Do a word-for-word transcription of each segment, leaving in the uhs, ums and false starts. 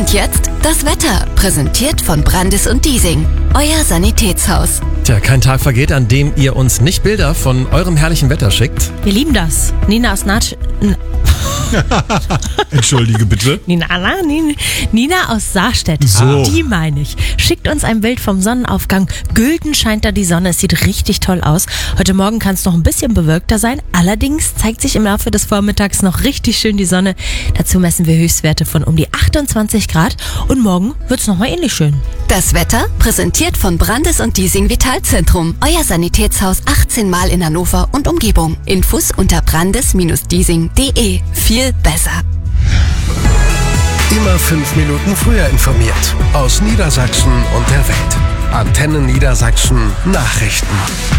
Und jetzt das Wetter, präsentiert von Brandis und Diesing, euer Sanitätshaus. Tja, kein Tag vergeht, an dem ihr uns nicht Bilder von eurem herrlichen Wetter schickt. Wir lieben das. Nina aus Natsch... Entschuldige bitte. Nina, Nina, Nina aus Saarstedt, So. die meine ich. Schickt uns ein Bild vom Sonnenaufgang. Gülden scheint da die Sonne. Es sieht richtig toll aus. Heute Morgen kann es noch ein bisschen bewölkter sein. Allerdings zeigt sich im Laufe des Vormittags noch richtig schön die Sonne. Dazu messen wir Höchstwerte von um die achtundzwanzig Grad. Und morgen wird es nochmal ähnlich schön. Das Wetter, präsentiert von Brandis und Diesing Vitalzentrum, euer Sanitätshaus achtzehn Mal in Hannover und Umgebung. Infos unter brandis Bindestrich diesing Punkt de. Viel besser. Immer fünf Minuten früher informiert. Aus Niedersachsen und der Welt. Antenne Niedersachsen Nachrichten.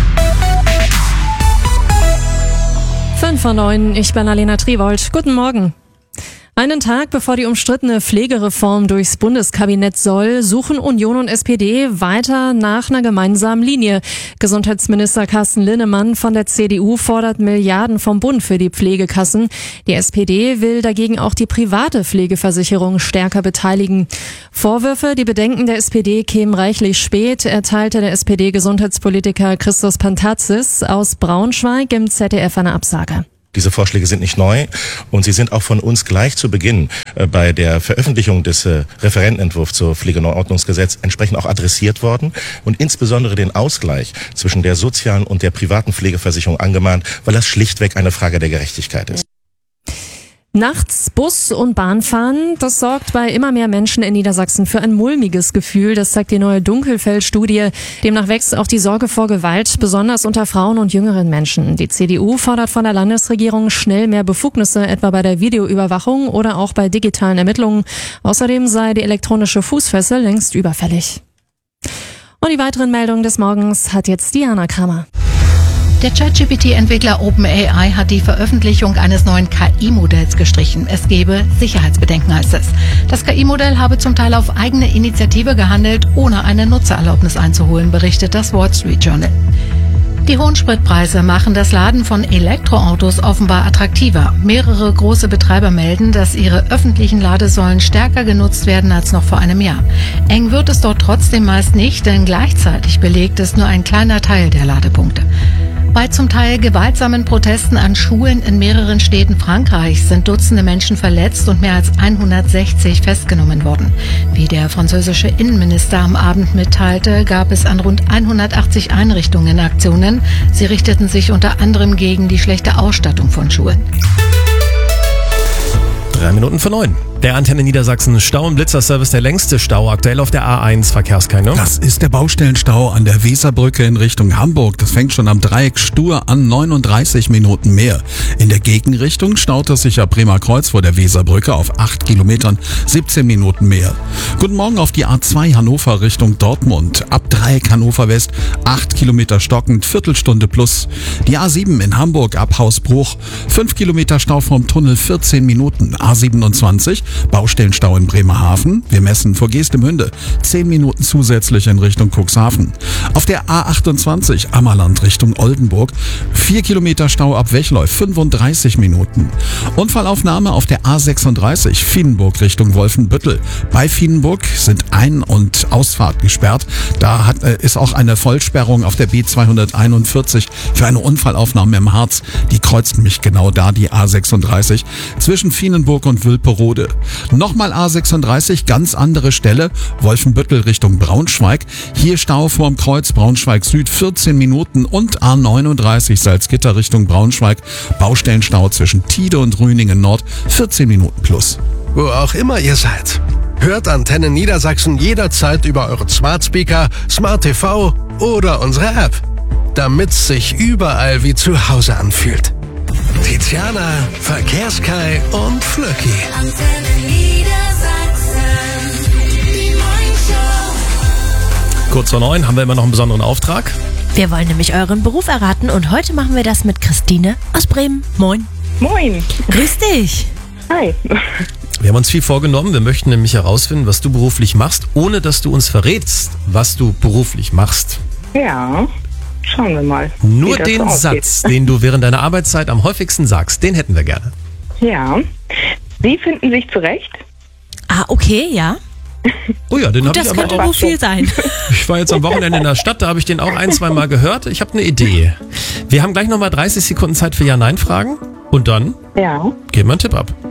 fünf vor neun, ich bin Alena Triwold. Guten Morgen. Einen Tag bevor die umstrittene Pflegereform durchs Bundeskabinett soll, suchen Union und S P D weiter nach einer gemeinsamen Linie. Gesundheitsminister Carsten Linnemann von der C D U fordert Milliarden vom Bund für die Pflegekassen. Die S P D will dagegen auch die private Pflegeversicherung stärker beteiligen. Vorwürfe, die Bedenken der S P D kämen reichlich spät, erteilte der S P D-Gesundheitspolitiker Christos Pantazis aus Braunschweig im Z D F eine Absage. Diese Vorschläge sind nicht neu und sie sind auch von uns gleich zu Beginn äh, bei der Veröffentlichung des äh, Referentenentwurfs zur Pflegeneuordnungsgesetz entsprechend auch adressiert worden und insbesondere den Ausgleich zwischen der sozialen und der privaten Pflegeversicherung angemahnt, weil das schlichtweg eine Frage der Gerechtigkeit ist. Nachts Bus und Bahn fahren, das sorgt bei immer mehr Menschen in Niedersachsen für ein mulmiges Gefühl. Das zeigt die neue Dunkelfeld-Studie. Demnach wächst auch die Sorge vor Gewalt, besonders unter Frauen und jüngeren Menschen. Die C D U fordert von der Landesregierung schnell mehr Befugnisse, etwa bei der Videoüberwachung oder auch bei digitalen Ermittlungen. Außerdem sei die elektronische Fußfessel längst überfällig. Und die weiteren Meldungen des Morgens hat jetzt Diana Kramer. Der ChatGPT-Entwickler OpenAI hat die Veröffentlichung eines neuen K I-Modells gestrichen. Es gebe Sicherheitsbedenken, heißt es. Das K I-Modell habe zum Teil auf eigene Initiative gehandelt, ohne eine Nutzererlaubnis einzuholen, berichtet das Wall Street Journal. Die hohen Spritpreise machen das Laden von Elektroautos offenbar attraktiver. Mehrere große Betreiber melden, dass ihre öffentlichen Ladesäulen stärker genutzt werden als noch vor einem Jahr. Eng wird es dort trotzdem meist nicht, denn gleichzeitig belegt es nur ein kleiner Teil der Ladepunkte. Bei zum Teil gewaltsamen Protesten an Schulen in mehreren Städten Frankreichs sind Dutzende Menschen verletzt und mehr als hundertsechzig festgenommen worden. Wie der französische Innenminister am Abend mitteilte, gab es an rund hundertachtzig Einrichtungen Aktionen. Sie richteten sich unter anderem gegen die schlechte Ausstattung von Schulen. Drei Minuten vor neun. Der Antenne Niedersachsen Stau- und Blitzerservice, der längste Stau aktuell auf der A eins, Verkehrskenne. Das ist der Baustellenstau an der Weserbrücke in Richtung Hamburg. Das fängt schon am Dreieck Stur an, neununddreißig Minuten mehr. In der Gegenrichtung staut es sich ab Bremer Kreuz vor der Weserbrücke auf acht Kilometern, siebzehn Minuten mehr. Guten Morgen auf die A zwei Hannover Richtung Dortmund. Ab Dreieck Hannover West, acht Kilometer stockend, Viertelstunde plus. Die A sieben in Hamburg ab Hausbruch, fünf Kilometer Stau vom Tunnel, vierzehn Minuten. A siebenundzwanzig, Baustellenstau in Bremerhaven. Wir messen vor Geestemünde, zehn Minuten zusätzlich in Richtung Cuxhaven. Auf der A achtundzwanzig, Ammerland Richtung Oldenburg, vier Kilometer Stau ab Wechleu, fünfunddreißig Minuten. Unfallaufnahme auf der A sechsunddreißig, Vienenburg Richtung Wolfenbüttel. Bei Vienenburg sind Ein- und Ausfahrt gesperrt. Da hat, äh, ist auch eine Vollsperrung auf der B zweihunderteinundvierzig für eine Unfallaufnahme im Harz. Die kreuzt mich genau da, die A sechsunddreißig, zwischen Vienenburg und Wülperode. Nochmal A sechsunddreißig, ganz andere Stelle, Wolfenbüttel Richtung Braunschweig. Hier Stau vorm Kreuz Braunschweig Süd, vierzehn Minuten, und A neununddreißig, Salzgitter Richtung Braunschweig, Baustellenstau zwischen Tide und Rüningen Nord, vierzehn Minuten plus. Wo auch immer ihr seid. Hört Antenne Niedersachsen jederzeit über euren Smart Speaker, Smart T V oder unsere App. Damit's sich überall wie zu Hause anfühlt. Tiziana, Verkehrskai und Flöcki. Antenne Niedersachsen, die Morningshow. Kurz vor neun haben wir immer noch einen besonderen Auftrag. Wir wollen nämlich euren Beruf erraten und heute machen wir das mit Christine aus Bremen. Moin. Moin. Grüß dich. Hi. Wir haben uns viel vorgenommen. Wir möchten nämlich herausfinden, was du beruflich machst, ohne dass du uns verrätst, was du beruflich machst. Ja, schauen wir mal. Nur wie das den so aussieht. Satz, den du während deiner Arbeitszeit am häufigsten sagst, den hätten wir gerne. Ja. Sie finden sich zurecht? Ah, okay, ja. Oh ja, den habe ich Das aber könnte auch. wohl viel sein. Ich war jetzt am Wochenende in der Stadt, da habe ich den auch ein, zwei Mal gehört. Ich habe eine Idee. Wir haben gleich nochmal dreißig Sekunden Zeit für Ja-Nein-Fragen und dann Ja. geben wir einen Tipp ab.